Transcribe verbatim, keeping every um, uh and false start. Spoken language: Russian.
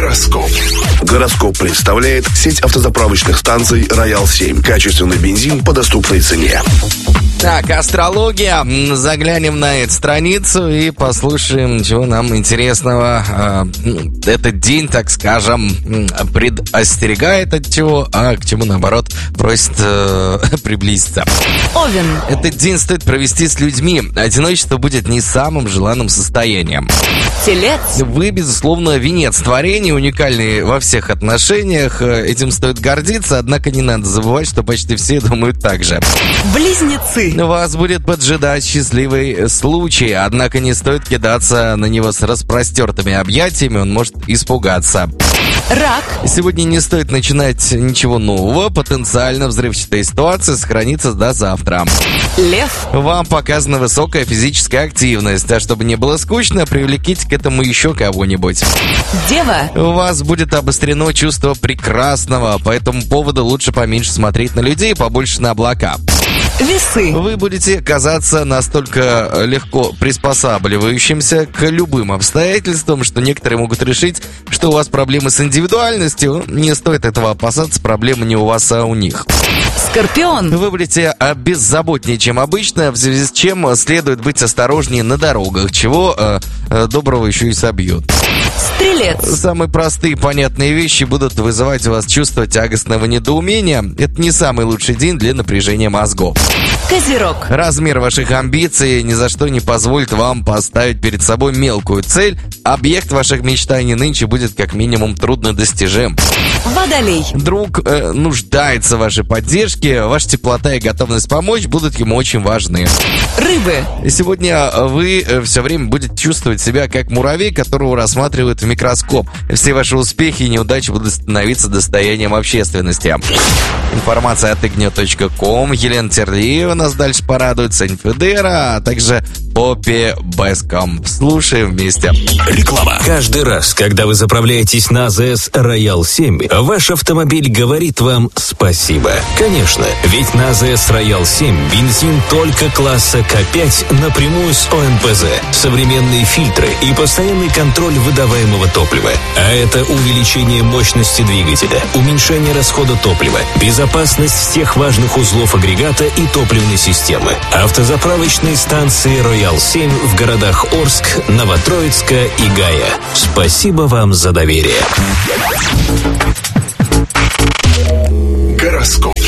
Гороскоп. Гороскоп представляет сеть автозаправочных станций «Роял семь». Качественный бензин по доступной цене. Так, астрология. Заглянем на эту страницу и послушаем, чего нам интересного. Этот день, так скажем, предостерегает от чего, а к чему, наоборот, просит э, приблизиться. Овен. Этот день стоит провести с людьми. Одиночество будет не самым желанным состоянием. Телец. Вы, безусловно, венец творения, уникальный во всех отношениях. Этим стоит гордиться, однако не надо забывать, что почти все думают так же. Близнецы. Вас будет поджидать счастливый случай, однако не стоит кидаться на него с распростертыми объятиями, он может испугаться. Рак. Сегодня не стоит начинать ничего нового, потенциально взрывчатая ситуация сохранится до завтра. Лев. Вам показана высокая физическая активность, а чтобы не было скучно, привлеките к этому еще кого-нибудь. Дева. У вас будет обострено чувство прекрасного, по этому поводу лучше поменьше смотреть на людей и побольше на облака. Весы. Вы будете казаться настолько легко приспосабливающимся к любым обстоятельствам, что некоторые могут решить, что у вас проблемы с индивидуальностью. Не стоит этого опасаться, проблемы не у вас, а у них. Скорпион. Вы будете беззаботнее, чем обычно, в связи с чем следует быть осторожнее на дорогах, чего э, э, доброго еще и собьют. Стрелец. Самые простые и понятные вещи будут вызывать у вас чувство тягостного недоумения. Это не самый лучший день для напряжения мозгов. Козерог. Размер ваших амбиций ни за что не позволит вам поставить перед собой мелкую цель. Объект ваших мечтаний нынче будет как минимум труднодостижим. Водолей. Друг э, нуждается в вашей поддержке, ваша теплота и готовность помочь будут ему очень важны. Рыбы. Сегодня вы все время будете чувствовать себя как муравей, которого рассматривают в микроскоп. Все ваши успехи и неудачи будут становиться достоянием общественности. Информация от игнет точка ком. Елена Терлеева нас дальше порадует, Сань Федера, а также Поппи Беском. Слушаем вместе. Реклама. Каждый раз, когда вы заправляетесь на АЗС Роял семь, ваш автомобиль говорит вам спасибо. Конечно, ведь на АЗС Роял семь бензин только класса К пять напрямую с О Н П З, современные фильтры и постоянный контроль выдаваемого топлива. А это увеличение мощности двигателя, уменьшение расхода топлива, безопасность всех важных узлов агрегата и топливной системы. Автозаправочные станции Роял семь в городах Орск, Новотроицка и Гая. Спасибо вам за доверие. Гороскоп.